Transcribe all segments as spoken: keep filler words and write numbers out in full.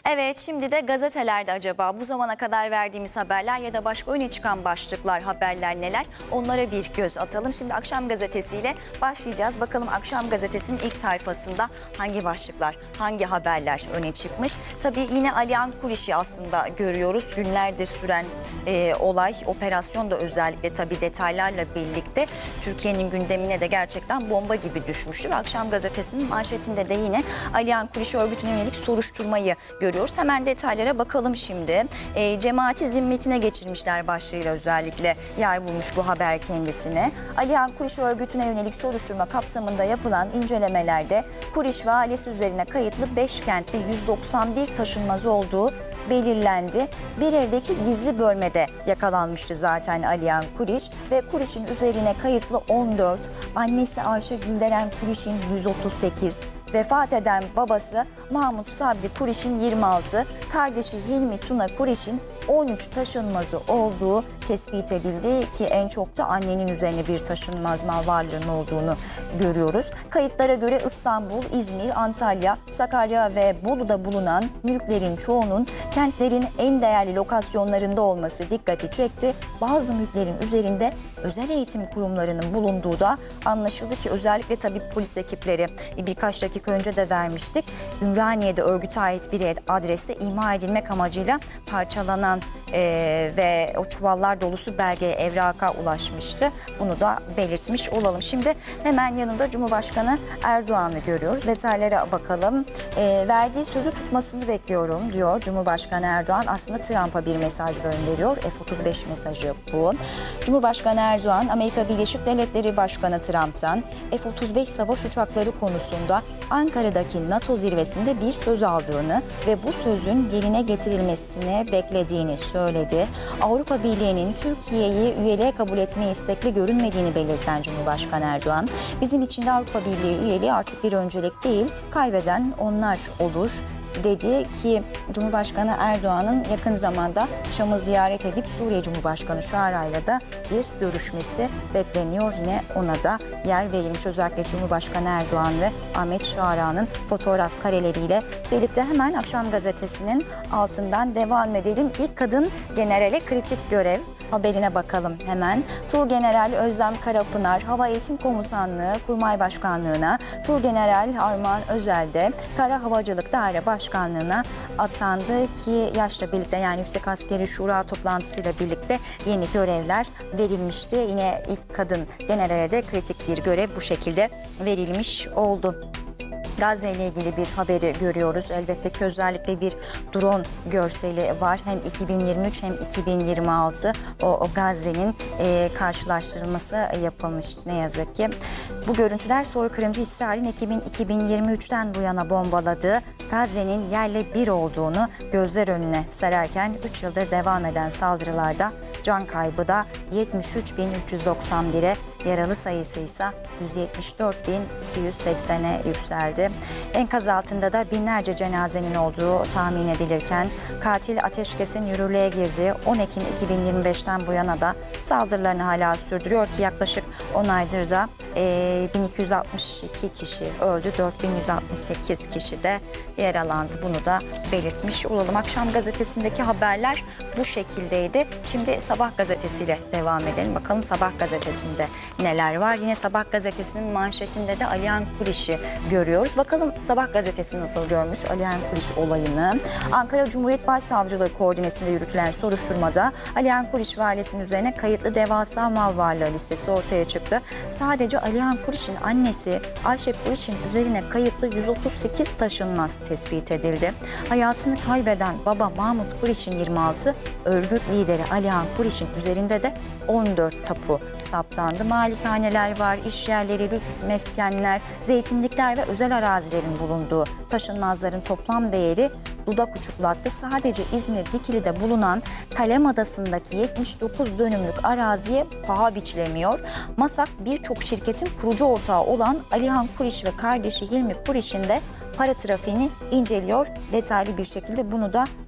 Evet, şimdi de gazetelerde acaba bu zamana kadar verdiğimiz haberler ya da başka öne çıkan başlıklar, haberler neler? Onlara bir göz atalım. Şimdi Akşam Gazetesi'yle başlayacağız. Bakalım Akşam Gazetesi'nin ilk sayfasında hangi başlıklar, hangi haberler öne çıkmış? Tabii yine Alihan Kuriş'i aslında görüyoruz. Günlerdir süren e, olay, operasyon da özellikle tabii detaylarla birlikte Türkiye'nin gündemine de gerçekten bomba gibi düşmüştü. Ve Akşam Gazetesi'nin manşetinde de yine Alihan Kuriş örgütüne yönelik soruşturmayı görüyoruz. Hemen detaylara bakalım şimdi. E, cemaati zimmetine geçirmişler başlığıyla özellikle yer bulmuş bu haber kendisine. Alihan Kuriş örgütüne yönelik soruşturma kapsamında yapılan incelemelerde Kuriş ve ailesi üzerine kayıtlı beş kentte yüz doksan bir taşınmaz olduğu belirlendi. Bir evdeki gizli bölmede yakalanmıştı zaten Alihan Kuriş ve Kuriş'in üzerine kayıtlı on dört, annesi Ayşe Gülderen Kuriş'in yüz otuz sekiz, vefat eden babası Mahmut Sabri Kuriş'in yirmi altı, kardeşi Hilmi Tuna Kuriş'in on üç taşınmazı olduğu tespit edildi ki en çok da annenin üzerine bir taşınmaz mal varlığının olduğunu görüyoruz. Kayıtlara göre İstanbul, İzmir, Antalya, Sakarya ve Bolu'da bulunan mülklerin çoğunun kentlerin en değerli lokasyonlarında olması dikkati çekti. Bazı mülklerin üzerinde özel eğitim kurumlarının bulunduğu da anlaşıldı ki özellikle tabii polis ekipleri birkaç dakika önce de vermiştik. Ümraniye'de örgüte ait bir adreste imha edilmek amacıyla parçalanan e, ve o çuvallar dolusu belgeye, evraka ulaşmıştı. Bunu da belirtmiş olalım. Şimdi hemen yanında Cumhurbaşkanı Erdoğan'ı görüyoruz. Detaylara bakalım. E, verdiği sözü tutmasını bekliyorum diyor Cumhurbaşkanı Erdoğan. Aslında Trump'a bir mesaj gönderiyor. F otuz beş mesajı bu. Cumhurbaşkanı Erdoğan, Amerika Birleşik Devletleri Başkanı Trump'tan F otuz beş savaş uçakları konusunda Ankara'daki NATO zirvesinde bir söz aldığını ve bu sözün yerine getirilmesini beklediğini söyledi. Avrupa Birliği'nin Türkiye'yi üyeliğe kabul etmeye istekli görünmediğini belirten Cumhurbaşkanı Erdoğan, bizim için de Avrupa Birliği üyeliği artık bir öncelik değil, kaybeden onlar olur dedi ki Cumhurbaşkanı Erdoğan'ın yakın zamanda Şam'ı ziyaret edip Suriye Cumhurbaşkanı Şuara'yla da bir görüşmesi bekleniyor. Yine ona da yer verilmiş. Özellikle Cumhurbaşkanı Erdoğan ve Ahmet Şuara'nın fotoğraf kareleriyle birlikte hemen Akşam Gazetesi'nin altından devam edelim. İlk kadın generale kritik görev haberine bakalım hemen. Tuğgeneral Özlem Karapınar Hava Eğitim Komutanlığı Kurmay Başkanlığı'na, Tuğgeneral Armağan Özel de Kara Havacılık Daire Başkanlığı'na atandı ki yaşla birlikte yani Yüksek Askeri Şura toplantısıyla birlikte yeni görevler verilmişti. Yine ilk kadın generale de kritik bir görev bu şekilde verilmiş oldu. Gazze ile ilgili bir haberi görüyoruz. Elbette ki özellikle bir drone görseli var. Hem iki bin yirmi üç hem iki bin yirmi altı o, o Gazze'nin e, karşılaştırılması yapılmış ne yazık ki. Bu görüntüler soykırımcı İsrail'in Ekim'in iki bin yirmi üçten bu yana bombaladığı Gazze'nin yerle bir olduğunu gözler önüne sererken üç yıldır devam eden saldırılarda can kaybı da yetmiş üç bin üç yüz doksan bire, yaralı sayısı ise yüz yetmiş dört bin iki yüz seksene yükseldi. Enkaz altında da binlerce cenazenin olduğu tahmin edilirken katil ateşkesin yürürlüğe girdiği on Ekim iki bin yirmi beşten bu yana da saldırılarını hala sürdürüyor ki yaklaşık on aydır da e, bin iki yüz altmış iki kişi öldü, dört bin yüz altmış sekiz kişi de yaralandı. Bunu da belirtmiş olalım. Akşam Gazetesi'ndeki haberler bu şekildeydi. Şimdi Sabah gazetesiyle devam edelim. Bakalım Sabah gazetesinde neler var? Yine Sabah gazetesinin manşetinde de Alihan Kuriş'i görüyoruz. Bakalım Sabah gazetesi nasıl görmüş Alihan Kuriş olayını? Ankara Cumhuriyet Başsavcılığı koordinesinde yürütülen soruşturmada Alihan Kuriş ve ailesinin üzerine kayıtlı devasa mal varlığı listesi ortaya çıktı. Sadece Alihan Kuriş'in annesi Ayşe Kuriş'in üzerine kayıtlı yüz otuz sekiz taşınmaz tespit edildi. Hayatını kaybeden baba Mahmut Kuriş'in yirmi altı, örgüt lideri Alihan Kuriş'in üzerinde de on dört tapu saptandı. Malikaneler var, iş yerleri, lüks meskenler, zeytinlikler ve özel arazilerin bulunduğu taşınmazların toplam değeri dudak uçuklattı. Sadece İzmir Dikili'de bulunan Kalem Adası'ndaki yetmiş dokuz dönümlük araziye paha biçilemiyor. MASAK birçok şirketin kurucu ortağı olan Alihan Kuriş ve kardeşi Hilmi Kuriş'in de para trafiğini inceliyor. Detaylı bir şekilde bunu da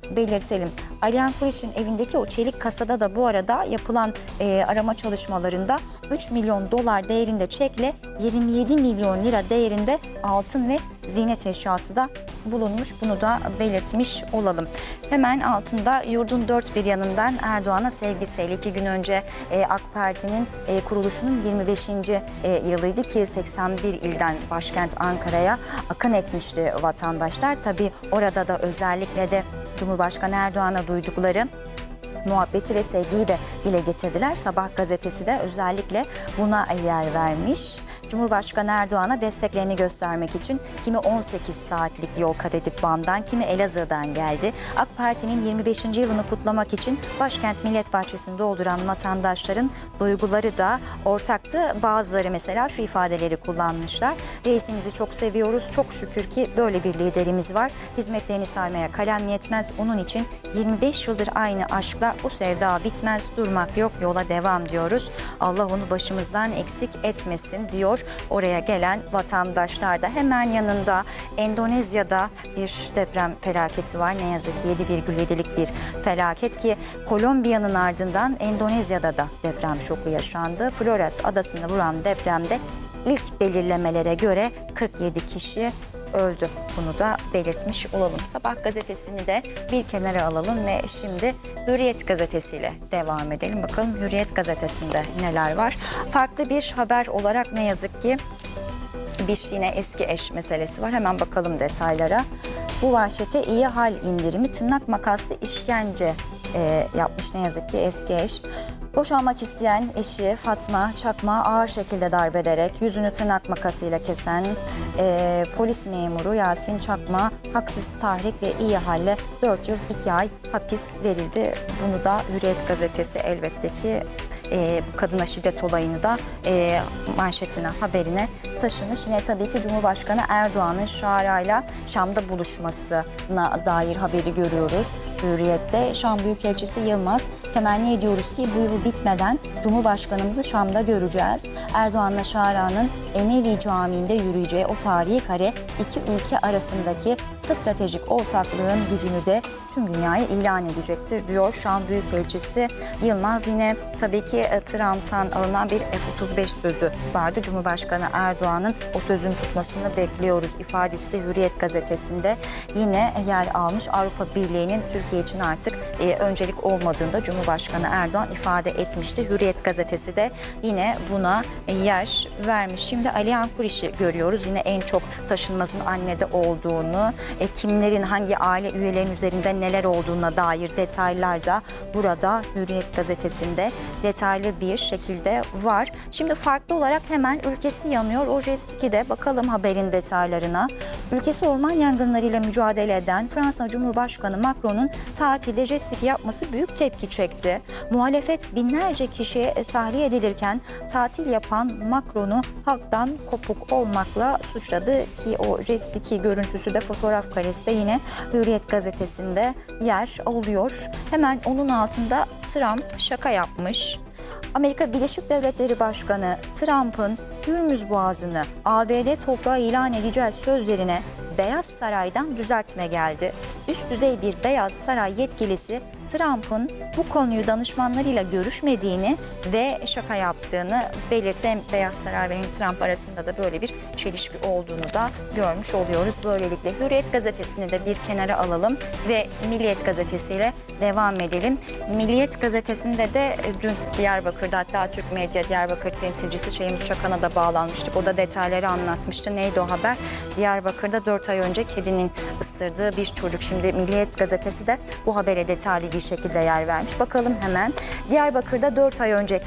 belirtelim. Alihan Kuriş'in evindeki o çelik kasada da bu arada yapılan e, arama çalışmalarında üç milyon dolar değerinde çekle yirmi yedi milyon lira değerinde altın ve ziynet eşyası da bulunmuş. Bunu da belirtmiş olalım. Hemen altında yurdun dört bir yanından Erdoğan'a sevgisiyle iki gün önce e, AK Parti'nin e, kuruluşunun yirmi beşinci E, yılıydı ki seksen bir ilden başkent Ankara'ya akın etmişti vatandaşlar. Tabii orada da özellikle de Cumhurbaşkanı Erdoğan'a duydukları muhabbeti ve sevgiyi de dile getirdiler. Sabah gazetesi de özellikle buna yer vermiş. Cumhurbaşkanı Erdoğan'a desteklerini göstermek için kimi on sekiz saatlik yol kat edip Van'dan, kimi Elazığ'dan geldi. AK Parti'nin yirmi beşinci yılını kutlamak için başkent Millet Bahçesi'ni dolduran vatandaşların duyguları da ortaktı. Bazıları mesela şu ifadeleri kullanmışlar. Reisimizi çok seviyoruz. Çok şükür ki böyle bir liderimiz var. Hizmetlerini saymaya kalem yetmez. Onun için yirmi beş yıldır aynı aşkla bu sevda bitmez. Durmak yok, yola devam diyoruz. Allah onu başımızdan eksik etmesin diyor. Oraya gelen vatandaşlar da hemen yanında Endonezya'da bir deprem felaketi var. Ne yazık ki yedi virgül yedilik bir felaket ki Kolombiya'nın ardından Endonezya'da da deprem şoku yaşandı. Flores adasını vuran depremde ilk belirlemelere göre kırk yedi kişi öldü. Bunu da belirtmiş olalım. Sabah gazetesini de bir kenara alalım ve şimdi Hürriyet gazetesiyle devam edelim. Bakalım Hürriyet gazetesinde neler var? Farklı bir haber olarak ne yazık ki bir yine eski eş meselesi var. Hemen bakalım detaylara. Bu vahşete iyi hal indirimi tırnak makaslı işkence e, yapmış ne yazık ki eski eş. Boşanmak isteyen eşi Fatma Çakma ağır şekilde darp ederek yüzünü tırnak makasıyla kesen e, polis memuru Yasin Çakma haksız tahrik ve iyi halle dört yıl iki ay hapis verildi. Bunu da Hürriyet gazetesi elbette ki e, kadına şiddet olayını da e, manşetine, haberine taşımış. Yine tabii ki Cumhurbaşkanı Erdoğan'ın Şara'yla Şam'da buluşmasına dair haberi görüyoruz. Hürriyet'te Şam Büyükelçisi Yılmaz, temenni ediyoruz ki bu yıl bitmeden Cumhurbaşkanımızı Şam'da göreceğiz. Erdoğan'la Şara'nın Emevi Camii'nde yürüyeceği o tarihi kare iki ülke arasındaki stratejik ortaklığın gücünü de tüm dünyaya ilan edecektir diyor Şam Büyükelçisi Yılmaz. Yine tabii ki Trump'tan alınan bir F otuz beş sözü vardı. Cumhurbaşkanı Erdoğan'ın o sözün tutmasını bekliyoruz ifadesi de Hürriyet gazetesinde yine yer almış. Avrupa Birliği'nin Türkiye için artık e, öncelik olmadığında Cumhurbaşkanı Erdoğan ifade etmişti. Hürriyet gazetesi de yine buna yer vermiş. Şimdi Alihan Kuriş'i görüyoruz. Yine en çok taşınmazın annede olduğunu, e, kimlerin hangi aile üyelerinin üzerinde neler olduğuna dair detaylar da burada Hürriyet gazetesinde detaylı bir şekilde var. Şimdi farklı olarak hemen ülkesi yanıyor. O jet ski'de bakalım haberin detaylarına. Ülkesi orman yangınlarıyla mücadele eden Fransa Cumhurbaşkanı Macron'un tatilde jet ski yapması büyük tepki çekti. Muhalefet binlerce kişiye tahliye edilirken tatil yapan Macron'u halktan kopuk olmakla suçladı ki o jet ski görüntüsü de fotoğraf karesi de yine Hürriyet gazetesinde yer alıyor. Hemen onun altında Trump şaka yapmış. Amerika Birleşik Devletleri Başkanı Trump'ın Hürmüz Boğazı'nı A B D toprağı ilan edeceğiz sözlerine Beyaz Saray'dan düzeltme geldi. Üst düzey bir Beyaz Saray yetkilisi Trump'ın bu konuyu danışmanlarıyla görüşmediğini ve şaka yaptığını belirtti. Hem Beyaz Saray ve hem Trump arasında da böyle bir çelişki olduğunu da görmüş oluyoruz. Böylelikle Hürriyet gazetesini de bir kenara alalım ve Milliyet gazetesiyle devam edelim. Milliyet gazetesinde de dün Diyarbakır'da, hatta Türk Medya Diyarbakır temsilcisi Şeyhmus Çakan'a da bağlanmıştık. O da detayları anlatmıştı. Neydi o haber? Diyarbakır'da dört ay önce kedinin ısırdığı bir çocuk. Şimdi Milliyet gazetesi de bu habere detaylı bir şekilde yer vermiş. Bakalım hemen. Diyarbakır'da dört ay önce